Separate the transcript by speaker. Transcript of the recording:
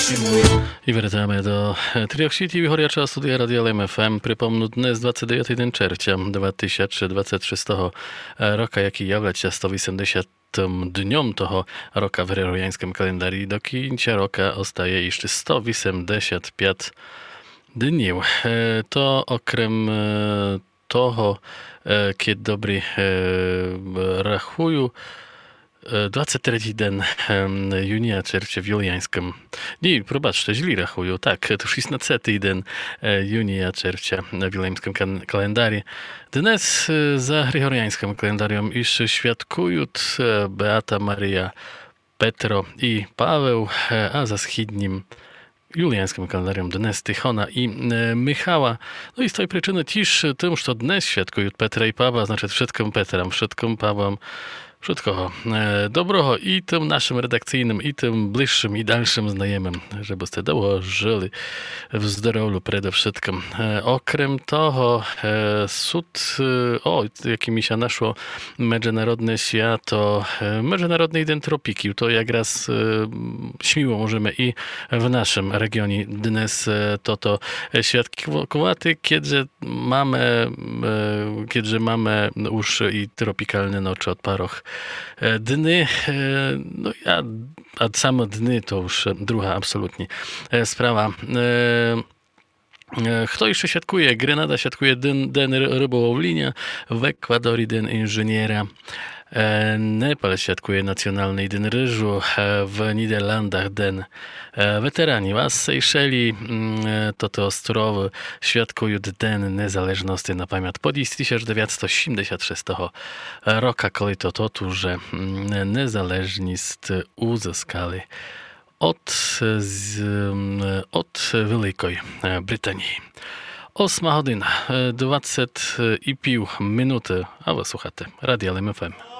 Speaker 1: І вертаємо до трьох світів горячого студія Радіо ЛМ-ФМ. Припомну, днес 29 день червня 2026 року, який являється 180 dniom toho roka w gregoriańskim kalendarzu. Do końca roka zostaje jeszcze 185 dni. To okrem того, kiedy dobry rachuju, 23 день юния червня в юліанському. Ні, пробачте, źli рахую. Так, to 16 день юния червня в юліанському календарі. Dnes za gregoriańskim kalendarium iż świadkuють Beata Maria, Petro i Paweł, a za wschodnim juliańskim kalendarium dnes Tychona i Michała. No i z tej przyczyny też tym, że dnes świadkują Petra i Pawła, znaczy wszystkim Petram, wszystkim Pawłom, wszystkiego dobrego i tym naszym redakcyjnym, i tym bliższym, i dalszym znajomym, żebyście długo żyli w zdrowiu przede wszystkim. Okrem toho, sud, jakie mi się naszło Międzynarodne Święto, Międzynarodny Dzień Tropiki, to jak raz śmiło możemy i w naszym regionie dnes to świadkowaty, kiedy mamy już i tropikalne noce od paroch dni, no a same dni to już druga absolutnie sprawa. Kto jeszcze świadkuje? Grenada świadkuje Den rybołowlinia, w Ekwadorze Den inżyniera, Nepal świadkuje Nacjonalny Den Ryżu, w Niderlandach Den weterani, a z Sejszeli to ostrowy świadkują Den Niezależności na pamiąt pod 1976 roku, kiedy to że niezależność uzyskali od Wielkiej Brytanii. 8 godzina, 20,5 minuty, a ви słuchacie Radia LMFM.